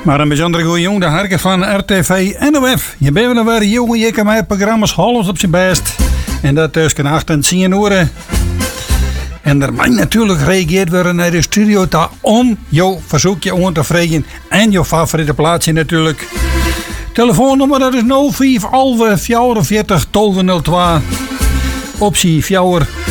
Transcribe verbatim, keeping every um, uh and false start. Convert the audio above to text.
Maar een bijzondere goeie jongen, de Harke van R T V N O F. Je bent wel weer jongen, je kan mijn programma's alles op zijn best. En dat tussen acht en tien uur. En er mag natuurlijk gereageerd worden naar de studio ta om jouw verzoekje aan te vragen. En jouw favoriete plaatsje natuurlijk. Telefoonnummer dat is nul vijf elf vierenveertig twaalf nul twee. Optie vier.